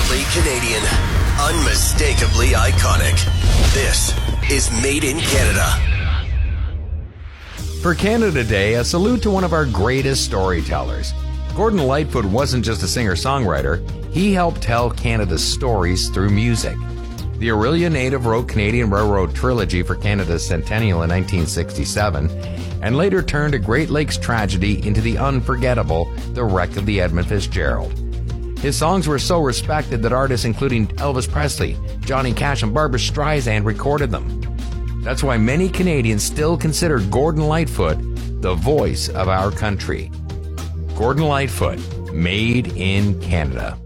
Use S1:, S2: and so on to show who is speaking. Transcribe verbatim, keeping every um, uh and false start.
S1: Proudly Canadian. Unmistakably iconic. This is Made in Canada.
S2: For Canada Day, a salute to one of our greatest storytellers. Gordon Lightfoot wasn't just a singer-songwriter. He helped tell Canada's stories through music. The Orillia native wrote Canadian Railroad Trilogy for Canada's centennial in nineteen sixty-seven, and later turned a Great Lakes tragedy into the unforgettable The Wreck of the Edmund Fitzgerald. His songs were so respected that artists including Elvis Presley, Johnny Cash, and Barbra Streisand recorded them. That's why many Canadians still consider Gordon Lightfoot the voice of our country. Gordon Lightfoot, Made in Canada.